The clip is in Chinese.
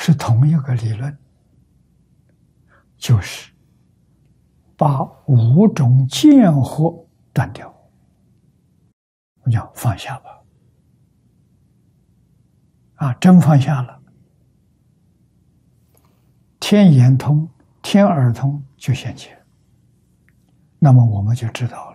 是同一个理论，就是把五种见惑断掉。我讲放下吧，真放下了，天眼通、天耳通就显现，那么我们就知道了。